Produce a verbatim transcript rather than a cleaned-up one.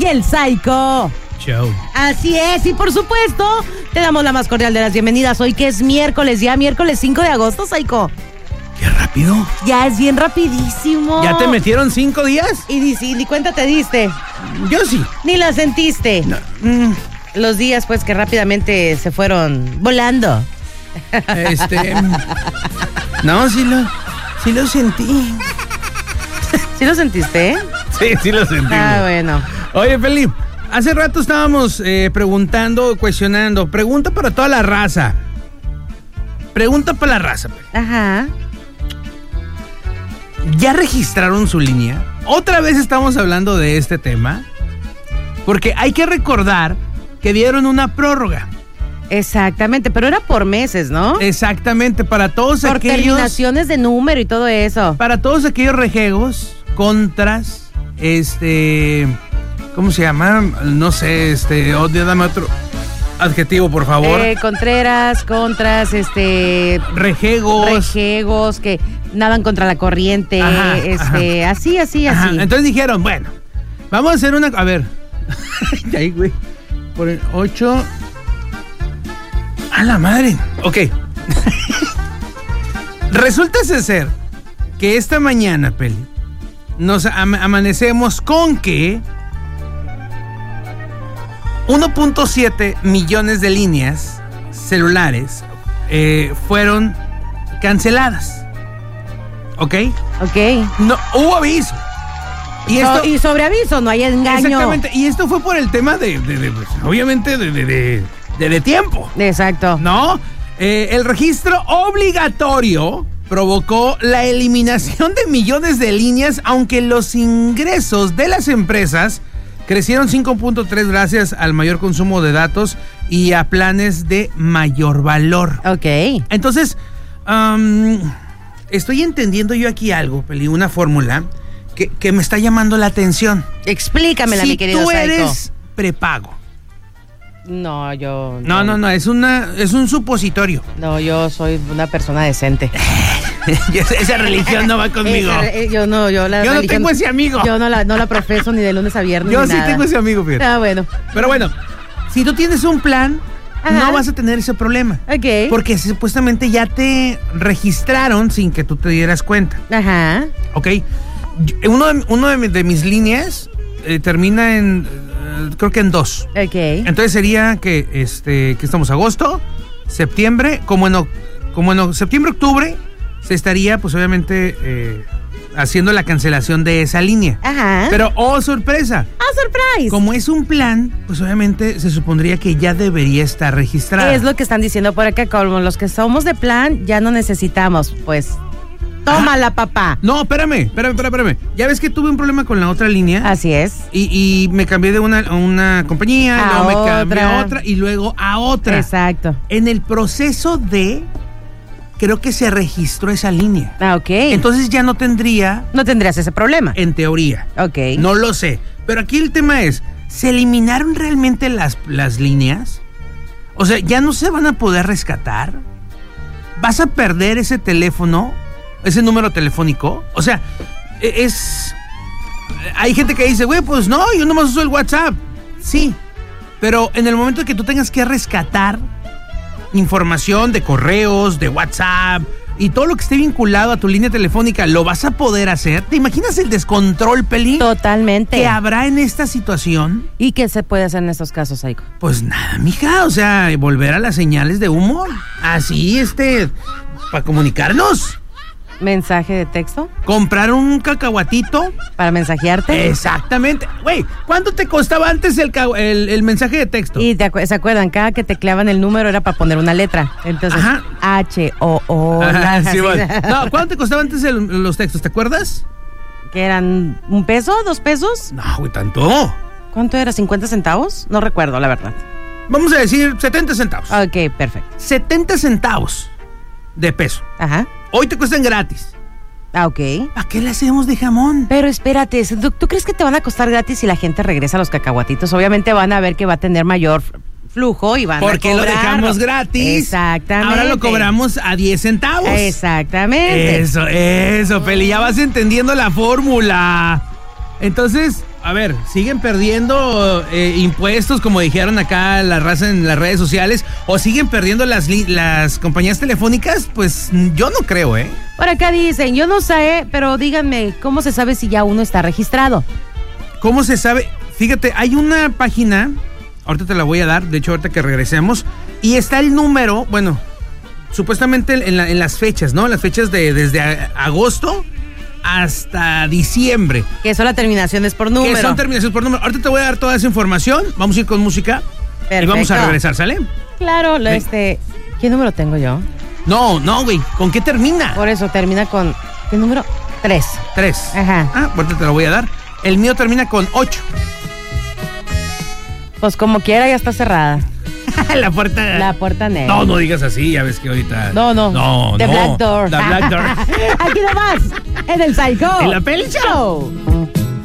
y el Psycho Show. Así es, y por supuesto, te damos la más cordial de las bienvenidas hoy que es miércoles, ya miércoles cinco de agosto, Psycho. Qué rápido. Ya es bien rapidísimo. ¿Ya te metieron cinco días? Y ni, si, ni cuenta te diste. Yo sí. Ni la sentiste. No. Mm. Los días, pues, que rápidamente se fueron volando. Este. No, sí lo, sí lo sentí. ¿Sí lo sentiste? Sí, sí lo sentí. Ah, bueno. Oye, Feli, hace rato estábamos eh, preguntando, cuestionando. Pregunta para toda la raza. Pregunta para la raza. Feli. Ajá. ¿Ya registraron su línea? Otra vez estamos hablando de este tema. Porque hay que recordar que dieron una prórroga. Exactamente, pero era por meses, ¿no? Exactamente, para todos por aquellos... terminaciones de número y todo eso. Para todos aquellos rejegos, contras, este... ¿Cómo se llama? No sé, este... Oh, dame otro adjetivo, por favor. Eh, contreras, contras, este... Rejegos. Rejegos, que nadan contra la corriente, Ajá, este... ajá. Así, así, Ajá. así. Entonces dijeron, bueno, vamos a hacer una... A ver. Ahí, güey. Por el ocho... ¡A la madre! Ok. Resulta ser que esta mañana, Peli, nos am- amanecemos con que uno punto siete millones de líneas celulares eh, fueron canceladas. ¿Ok? Ok. No, hubo aviso. Y, esto, So, y sobre aviso, no hay engaño. exactamente. Y esto fue por el tema de, de, de pues, obviamente, de, de, de, de, de tiempo. Exacto. ¿No? Eh, el registro obligatorio provocó la eliminación de millones de líneas, aunque los ingresos de las empresas crecieron cinco punto tres gracias al mayor consumo de datos y a planes de mayor valor. Ok. Entonces, um, estoy entendiendo yo aquí algo, Peli, una fórmula que, que me está llamando la atención. Explícamela, si mi querido tú Psycho. eres prepago. No, yo... No, no, no, es una es un supositorio. No, yo soy una persona decente. esa, esa religión no va conmigo. Esa, eh, yo no, yo la Yo no religión- tengo ese amigo. Yo no la, no la profeso ni de lunes a viernes Yo ni sí nada. tengo ese amigo, fíjate. Ah, bueno. Pero bueno, si tú tienes un plan, Ajá. no vas a tener ese problema. Ok. Porque supuestamente ya te registraron sin que tú te dieras cuenta. Ajá. ¿Ok? Yo- Uno de, uno de, mi- de mis líneas eh, termina en, eh, creo que en dos. Ok. Entonces sería que, este, que estamos agosto, septiembre, como en, oc- como en oc- septiembre, octubre, se estaría, pues obviamente, eh, haciendo la cancelación de esa línea. Ajá. Pero, oh, sorpresa, ¡Ah, surprise! como es un plan, pues obviamente se supondría que ya debería estar registrada. Es lo que están diciendo por acá, como los que somos de plan, ya no necesitamos, pues, tómala, papá. No, espérame, espérame, espérame, espérame. Ya ves que tuve un problema con la otra línea. Así es. Y, y me cambié de una, a una compañía, A luego me cambié a otra. otra y luego a otra. Exacto. En el proceso de, creo que se registró esa línea. Ah, ok. Entonces ya no tendría, no tendrías ese problema. en teoría. Ok. No lo sé. Pero aquí el tema es, ¿se eliminaron realmente las, las líneas? O sea, ¿ya no se van a poder rescatar? ¿Vas a perder ese teléfono? ¿Ese número telefónico? O sea, e- es... Hay gente que dice, güey, pues no, yo nomás uso el WhatsApp. Sí, pero en el momento que tú tengas que rescatar información de correos, de WhatsApp y todo lo que esté vinculado a tu línea telefónica, ¿lo vas a poder hacer? ¿Te imaginas el descontrol, Peli, Totalmente. que habrá en esta situación? ¿Y qué se puede hacer en estos casos, Psycho? Pues nada, mija, o sea, volver a las señales de humo. Así, este, para comunicarnos. ¿Mensaje de texto? Comprar un cacahuatito. ¿Para mensajearte? Exactamente. Güey, ¿cuánto te costaba antes el, ca- el, el mensaje de texto? Y te acu- se acuerdan, cada que tecleaban el número era para poner una letra. Entonces, Ajá. H O O. Ajá, la- sí, así, bueno. No, ¿cuánto te costaba antes el- los textos? ¿Te acuerdas? ¿Que eran un peso, dos pesos? No, güey, tanto. ¿Cuánto era? ¿cincuenta centavos? No recuerdo, la verdad. Vamos a decir setenta centavos. Ok, perfecto. setenta centavos de peso. Ajá. Hoy te cuestan gratis. Ah, ok. ¿Para qué le hacemos de jamón? Pero espérate, ¿tú, tú crees que te van a costar gratis si la gente regresa a los cacahuatitos? Obviamente van a ver que va a tener mayor flujo y van a Porque lo cobrarlo. dejamos gratis. Exactamente. Ahora lo cobramos a diez centavos. Exactamente. Eso, eso, Peli, ya vas entendiendo la fórmula. Entonces, a ver, siguen perdiendo eh, impuestos, como dijeron acá la raza en las redes sociales, o siguen perdiendo las, li- las compañías telefónicas, pues yo no creo, ¿eh? Por acá dicen, yo no sé, pero díganme, ¿cómo se sabe si ya uno está registrado? ¿Cómo se sabe? Fíjate, hay una página, ahorita te la voy a dar, de hecho ahorita que regresemos, y está el número, bueno, supuestamente en, la, en las fechas, ¿no? Las fechas de desde a, agosto hasta diciembre. Que son las terminaciones por número. Que son terminaciones por número. Ahorita te voy a dar toda esa información, vamos a ir con música. Perfecto. Y vamos a regresar, ¿sale? Claro, lo, este, ¿qué número tengo yo? No, no, güey, ¿con qué termina? Por eso, termina con, ¿qué número? Tres. Tres. Ajá. Ah, ahorita te lo voy a dar. El mío termina con ocho. Pues como quiera, ya está cerrada. La puerta. La puerta negra. No, no digas así, ya ves que ahorita. No, no. No, The no. Black Door. The Black Door. Aquí nomás, en el Psycho. En la peli show.